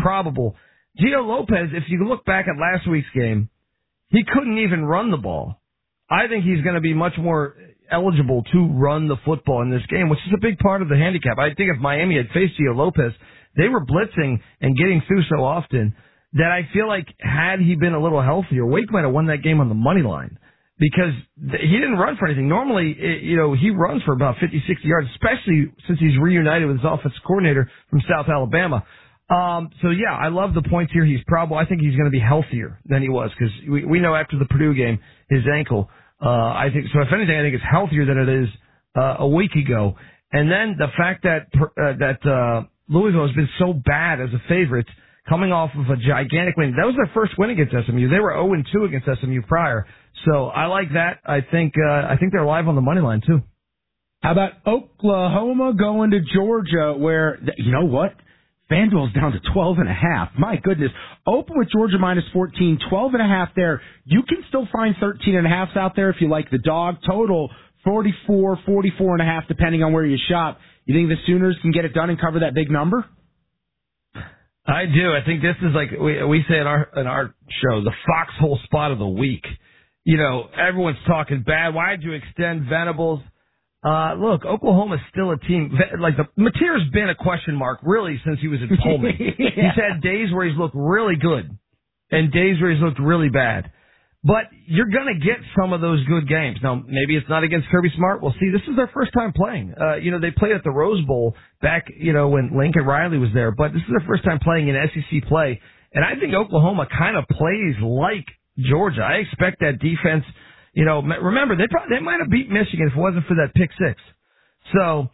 probable. Gio Lopez, if you look back at last week's game, he couldn't even run the ball. I think he's going to be much more eligible to run the football in this game, which is a big part of the handicap. I think if Miami had faced Gio Lopez, they were blitzing and getting through so often that I feel like had he been a little healthier, Wake might have won that game on the money line because he didn't run for anything. Normally, he runs for about 50, 60 yards, especially since he's reunited with his offensive coordinator from South Alabama. I love the points here. I think he's going to be healthier than he was because we know after the Purdue game, his ankle, I think, so if anything, I think it's healthier than it is, a week ago. And then the fact that Louisville has been so bad as a favorite coming off of a gigantic win. That was their first win against SMU. They were 0-2 against SMU prior. So I like that. I think they're live on the money line too. How about Oklahoma going to Georgia where, you know what? FanDuel's down to 12.5. My goodness. Open with Georgia minus 14, 12.5 there. You can still find 13.5s out there if you like the dog. Total 44, 44.5 depending on where you shop. You think the Sooners can get it done and cover that big number? I do. I think this is like we say in our show, the foxhole spot of the week. Everyone's talking bad. Why'd you extend Venables? Look, Oklahoma's still a team. Like Mateer's been a question mark really since he was at Pullman. Yeah. He's had days where he's looked really good and days where he's looked really bad. But you're going to get some of those good games. Now, maybe it's not against Kirby Smart. We'll see. This is their first time playing. They played at the Rose Bowl back, when Lincoln Riley was there. But this is their first time playing in SEC play. And I think Oklahoma kind of plays like Georgia. I expect that defense. Remember, they might have beat Michigan if it wasn't for that pick six. So,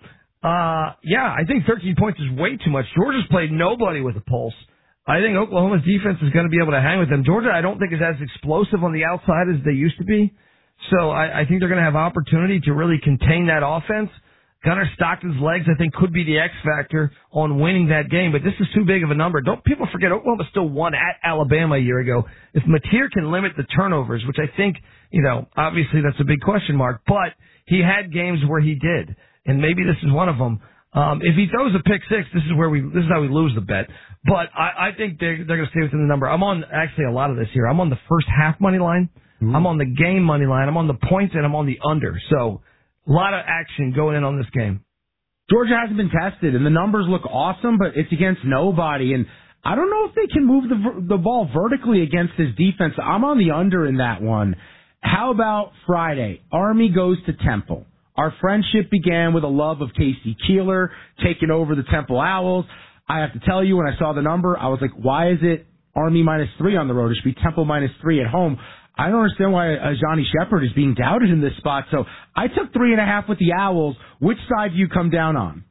I think 13 points is way too much. Georgia's played nobody with a pulse. I think Oklahoma's defense is going to be able to hang with them. Georgia, I don't think is as explosive on the outside as they used to be. So I think they're going to have opportunity to really contain that offense. Gunnar Stockton's legs, I think, could be the X factor on winning that game, but this is too big of a number. Don't people forget Oklahoma still won at Alabama a year ago. If Mateer can limit the turnovers, which I think, obviously that's a big question mark, but he had games where he did, and maybe this is one of them. If he throws a pick six, this is how we lose the bet. But I think they're going to stay within the number. I'm on actually a lot of this here. I'm on the first half money line. Mm-hmm. I'm on the game money line. I'm on the points and I'm on the under. So a lot of action going in on this game. Georgia hasn't been tested and the numbers look awesome, but it's against nobody. And I don't know if they can move the ball vertically against this defense. I'm on the under in that one. How about Friday? Army goes to Temple. Our friendship began with a love of Casey Keeler taking over the Temple Owls. I have to tell you, when I saw the number, I was like, why is it Army -3 on the road? It should be Temple -3 at home. I don't understand why Johnny Shepard is being doubted in this spot. So I took 3.5 with the Owls. Which side do you come down on?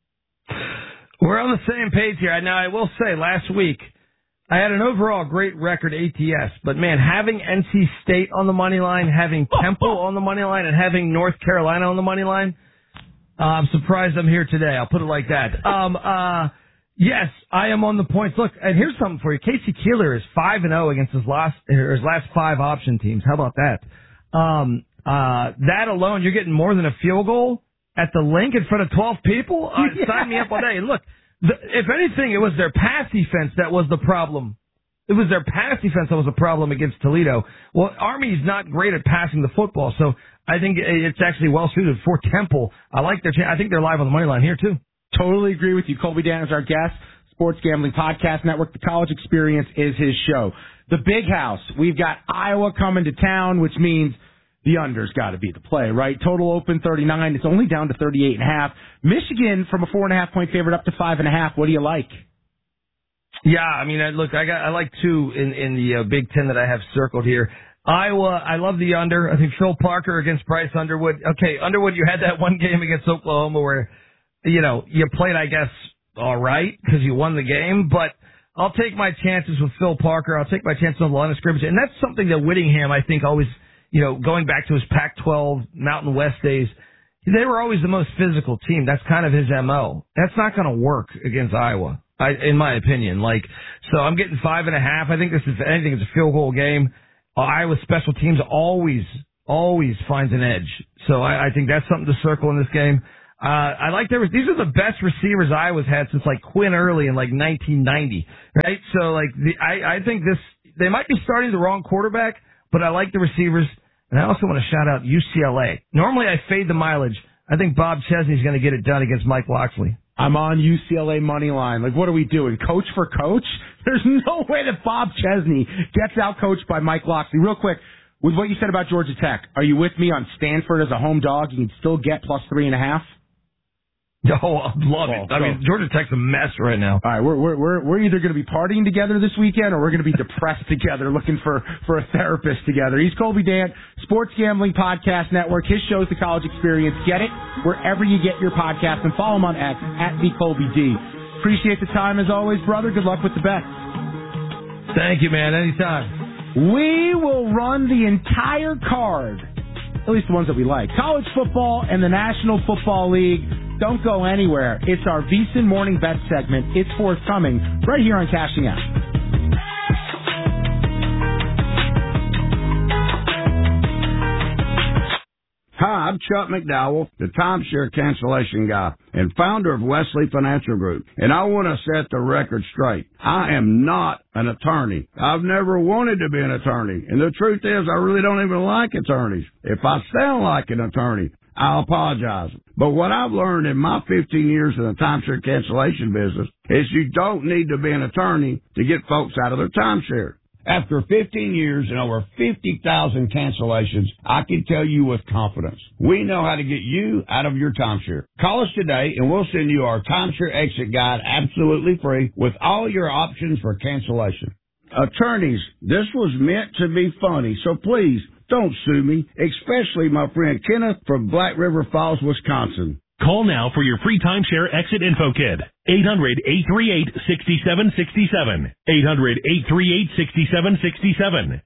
We're on the same page here. Now, I will say, last week, I had an overall great record ATS, but man, having NC State on the money line, having Temple on the money line, and having North Carolina on the money line, I'm surprised I'm here today. I'll put it like that. Yes, I am on the points. Look, and here's something for you. Casey Keeler is 5-0 against his last 5 option teams. How about that? That alone, you're getting more than a field goal at the link in front of 12 people. Sign me up all day. And look, if anything, it was their pass defense that was the problem. It was their pass defense that was the problem against Toledo. Well, Army's not great at passing the football, so I think it's actually well suited for Temple. I like their I think they're live on the money line here too. Totally agree with you. Colby Dan is our guest. Sports Gambling Podcast Network. The College Experience is his show. The Big House. We've got Iowa coming to town, which means the under's got to be the play, right? Total open 39. It's only down to 38.5. Michigan from a 4.5 point favorite up to 5.5. What do you like? Yeah, I mean, I like 2 in the Big Ten that I have circled here. Iowa, I love the under. I think Phil Parker against Bryce Underwood. Okay, Underwood, you had that one game against Oklahoma where, you played, I guess, all right because you won the game, but I'll take my chances with Phil Parker. I'll take my chances on the line of scrimmage. And that's something that Whittingham, I think, always, going back to his Pac-12 Mountain West days, they were always the most physical team. That's kind of his MO. That's not going to work against Iowa, in my opinion. So I'm getting 5.5. I think this is, if anything, it's a field goal game. Iowa's special teams always finds an edge. So I think that's something to circle in this game. I like these are the best receivers Iowa's had since like Quinn Early in like 1990, right? So like I think they might be starting the wrong quarterback, but I like the receivers, and I also want to shout out UCLA. Normally I fade the mileage. I think Bob Chesney's going to get it done against Mike Locksley. I'm on UCLA money line. Like, what are we doing? Coach for coach? There's no way that Bob Chesney gets out coached by Mike Locksley. Real quick, with what you said about Georgia Tech, are you with me on Stanford as a home dog? You can still get plus 3.5. Oh, I love it. I mean, Georgia Tech's a mess right now. All right, we're either going to be partying together this weekend or we're going to be depressed together, looking for a therapist together. He's Colby Dant, Sports Gambling Podcast Network. His show's The College Experience. Get it wherever you get your podcast, and follow him on X at @TheColbyD. Appreciate the time as always, brother. Good luck with the bets. Thank you, man. Anytime. We will run the entire card, at least the ones that we like. College football and the National Football League. Don't go anywhere. It's our VSiN Morning Bet segment. It's forthcoming right here on Cashing Out. Hi, I'm Chuck McDowell, the timeshare cancellation guy and founder of Wesley Financial Group, and I want to set the record straight. I am not an attorney. I've never wanted to be an attorney, and the truth is I really don't even like attorneys. If I sound like an attorney, I'll apologize. But what I've learned in my 15 years in the timeshare cancellation business is you don't need to be an attorney to get folks out of their timeshare. After 15 years and over 50,000 cancellations, I can tell you with confidence, we know how to get you out of your timeshare. Call us today and we'll send you our timeshare exit guide absolutely free with all your options for cancellation. Attorneys, this was meant to be funny, so please don't sue me, especially my friend Kenneth from Black River Falls, Wisconsin. Call now for your free timeshare exit info kit. 800-838-6767. 800-838-6767.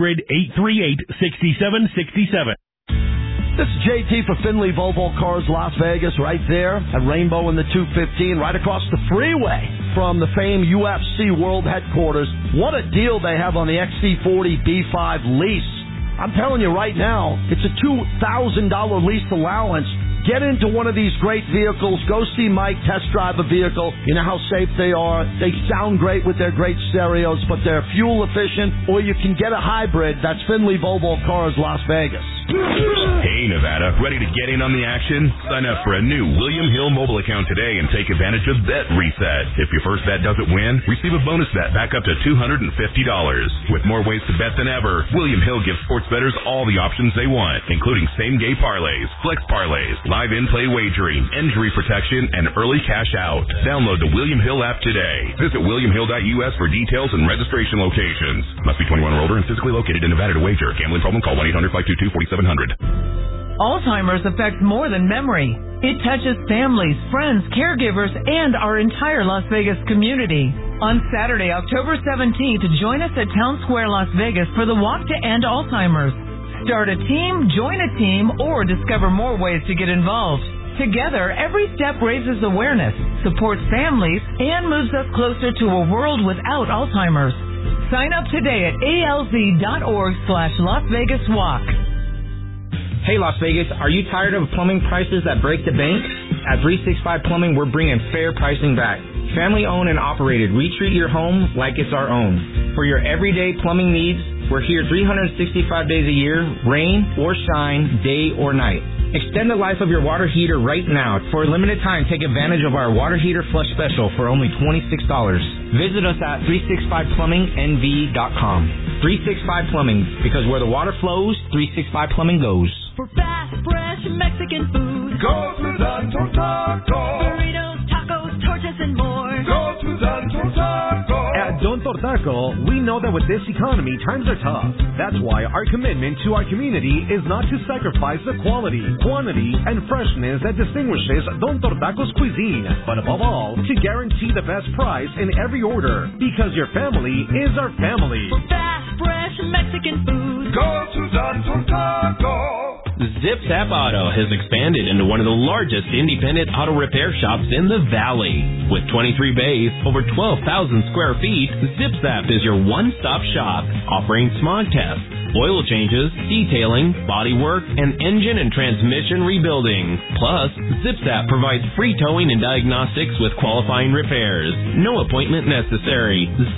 800-838-6767. This is JT for Finley Volvo Cars Las Vegas, right there at Rainbow in the 215, right across the freeway from the famed UFC World Headquarters. What a deal they have on the XC40 B5 lease. I'm telling you right now, it's a $2,000 lease allowance. Get into one of these great vehicles. Go see Mike test drive a vehicle. You know how safe they are. They sound great with their great stereos, but they're fuel efficient. Or you can get a hybrid. That's Finley Volvo Cars Las Vegas. Hey, Nevada, ready to get in on the action? Sign up for a new William Hill mobile account today and take advantage of Bet Reset. If your first bet doesn't win, receive a bonus bet back up to $250. With more ways to bet than ever, William Hill gives sports bettors all the options they want, including same-game parlays, flex parlays, live in-play wagering, injury protection, and early cash out. Download the William Hill app today. Visit WilliamHill.us for details and registration locations. Must be 21 or older and physically located in Nevada to wager. Gambling problem? Call 1-800-522-4700. Alzheimer's affects more than memory. It touches families, friends, caregivers, and our entire Las Vegas community. On Saturday, October 17th, join us at Town Square, Las Vegas for the Walk to End Alzheimer's. Start a team, join a team, or discover more ways to get involved. Together, every step raises awareness, supports families, and moves us closer to a world without Alzheimer's. Sign up today at alz.org/Las Vegas Walk. Hey Las Vegas, are you tired of plumbing prices that break the bank? At 365 Plumbing, we're bringing fair pricing back. Family owned and operated, we treat your home like it's our own. For your everyday plumbing needs, we're here 365 days a year, rain or shine, day or night. Extend the life of your water heater right now. For a limited time, take advantage of our water heater flush special for only $26. Visit us at 365plummingnv.com. 365 Plumbing, because where the water flows, 365 Plumbing goes. For fast, fresh Mexican food, go to Santo Taco. Burritos, tacos, tortas, and more. Go to Santo Taco. At Don Tortaco, we know that with this economy, times are tough. That's why our commitment to our community is not to sacrifice the quality, quantity, and freshness that distinguishes Don Tortaco's cuisine, but above all, to guarantee the best price in every order, because your family is our family. For fast, fresh Mexican food, go to Don Tortaco. ZipZap Auto has expanded into one of the largest independent auto repair shops in the Valley. With 23 bays, over 12,000 square feet, ZipZap is your one-stop shop, offering smog tests, oil changes, detailing, bodywork, and engine and transmission rebuilding. Plus, ZipZap provides free towing and diagnostics with qualifying repairs. No appointment necessary.